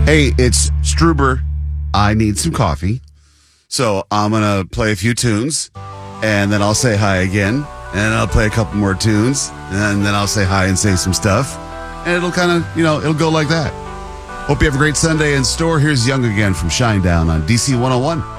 Hey, it's Struber. I need some coffee. So I'm going to play a few tunes, and then I'll say hi again, and I'll play a couple more tunes, and then I'll say hi and say some stuff. And it'll kind of, it'll go like that. Hope you have a great Sunday in store. Here's Young Again from Shinedown on DC 101.